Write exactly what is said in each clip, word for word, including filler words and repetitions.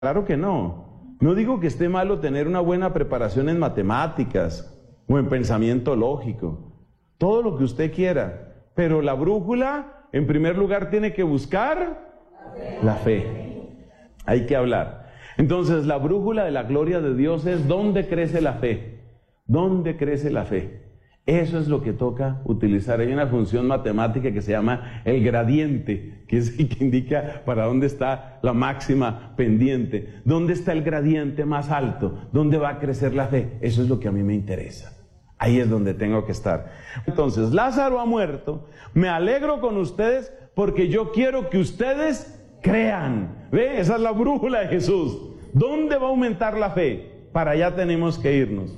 Claro que no. No digo que esté malo tener una buena preparación en matemáticas o en pensamiento lógico. Todo lo que usted quiera. Pero la brújula, en primer lugar, tiene que buscar la fe. Hay que hablar. Entonces, la brújula de la gloria de Dios es ¿dónde crece la fe? ¿Dónde crece la fe? Eso es lo que toca utilizar. Hay una función matemática que se llama el gradiente, que es el que indica para dónde está la máxima pendiente. ¿Dónde está el gradiente más alto? ¿Dónde va a crecer la fe? Eso es lo que a mí me interesa. Ahí es donde tengo que estar. Entonces, Lázaro ha muerto. Me alegro con ustedes porque yo quiero que ustedes crean. ¿Ve? Esa es la brújula de Jesús. ¿Dónde va a aumentar la fe? Para allá tenemos que irnos.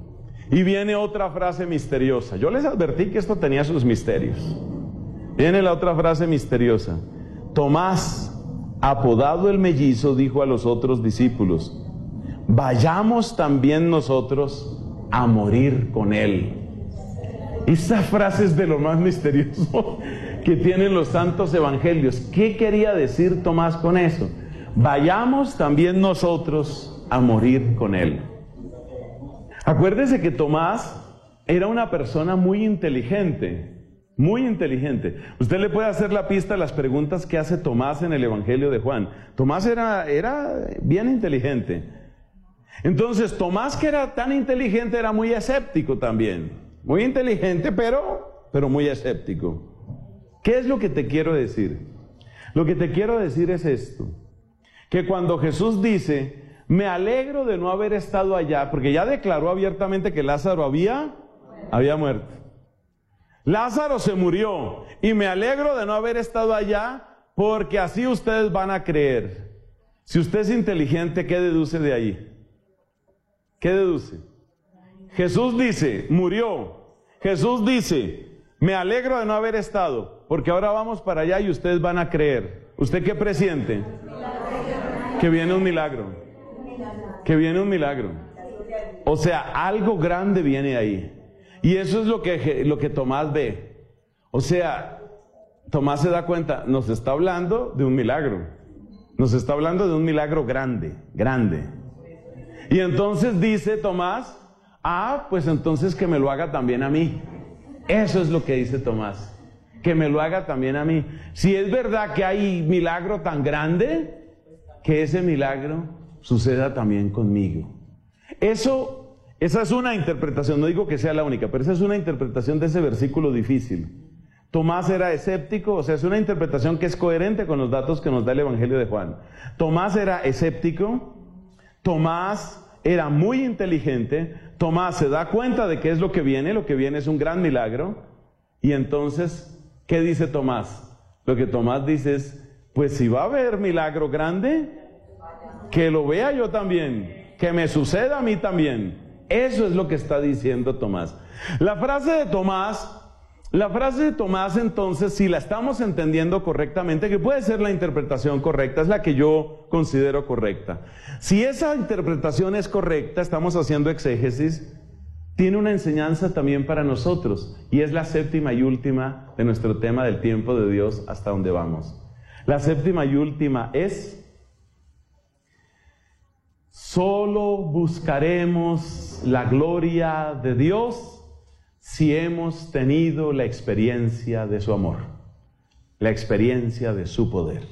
Y viene otra frase misteriosa. Yo les advertí que esto tenía sus misterios. Viene la otra frase misteriosa. Tomás, apodado el mellizo, dijo a los otros discípulos: vayamos también nosotros a morir con él. Esa frase es de lo más misterioso que tienen los santos evangelios. ¿Qué quería decir Tomás con eso? Vayamos también nosotros a morir con él. Acuérdese que Tomás era una persona muy inteligente, muy inteligente. Usted le puede hacer la pista a las preguntas que hace Tomás en el Evangelio de Juan. Tomás era, era bien inteligente. Entonces, Tomás, que era tan inteligente, era muy escéptico también. Muy inteligente, pero, pero muy escéptico. ¿Qué es lo que te quiero decir? Lo que te quiero decir es esto: que cuando Jesús dice, me alegro de no haber estado allá, porque ya declaró abiertamente que Lázaro había, había muerto. Lázaro se murió, y me alegro de no haber estado allá, porque así ustedes van a creer. Si usted es inteligente, ¿qué deduce de ahí? ¿Qué deduce? Jesús dice, murió. Jesús dice, me alegro de no haber estado, porque ahora vamos para allá y ustedes van a creer. ¿Usted qué presiente? Que viene un milagro. Que viene un milagro. O sea, algo grande viene ahí. Y eso es lo que, lo que Tomás ve. O sea, Tomás se da cuenta, nos está hablando de un milagro. Nos está hablando de un milagro grande, grande. Y entonces dice Tomás, ah, pues entonces que me lo haga también a mí. Eso es lo que dice Tomás. Que me lo haga también a mí. Si es verdad que hay milagro tan grande, que ese milagro suceda también conmigo. Eso, esa es una interpretación, no digo que sea la única, pero esa es una interpretación de ese versículo difícil. Tomás era escéptico, o sea, es una interpretación que es coherente con los datos que nos da el Evangelio de Juan. Tomás era escéptico, Tomás era muy inteligente, Tomás se da cuenta de qué es lo que viene, lo que viene es un gran milagro, y entonces, ¿qué dice Tomás? Lo que Tomás dice es, pues si va a haber milagro grande, que lo vea yo también, que me suceda a mí también. Eso es lo que está diciendo Tomás. La frase de Tomás, la frase de Tomás entonces, si la estamos entendiendo correctamente, que puede ser la interpretación correcta, es la que yo considero correcta. Si esa interpretación es correcta, estamos haciendo exégesis, tiene una enseñanza también para nosotros, y es la séptima y última de nuestro tema del tiempo de Dios, hasta donde vamos. La séptima y última es: solo buscaremos la gloria de Dios si hemos tenido la experiencia de su amor, la experiencia de su poder.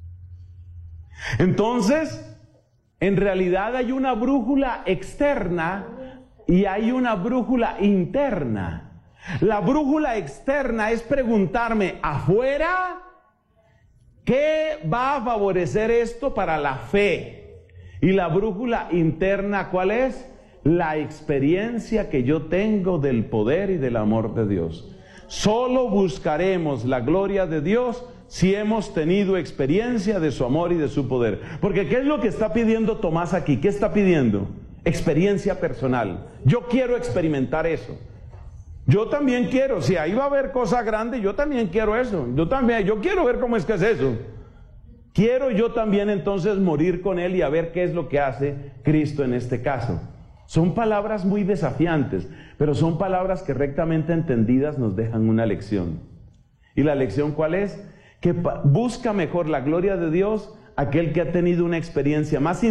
Entonces, en realidad hay una brújula externa y hay una brújula interna. La brújula externa es preguntarme afuera, ¿qué va a favorecer esto para la fe? Y la brújula interna, ¿cuál es? La experiencia que yo tengo del poder y del amor de Dios. Solo buscaremos la gloria de Dios si hemos tenido experiencia de su amor y de su poder. Porque ¿qué es lo que está pidiendo Tomás aquí? ¿Qué está pidiendo? Experiencia personal. Yo quiero experimentar eso. Yo también quiero. Si ahí va a haber cosa grande, yo también quiero eso. Yo también, yo quiero ver cómo es que es eso. Quiero yo también entonces morir con Él y a ver qué es lo que hace Cristo en este caso. Son palabras muy desafiantes, pero son palabras que rectamente entendidas nos dejan una lección. ¿Y la lección cuál es? Que busca mejor la gloria de Dios aquel que ha tenido una experiencia más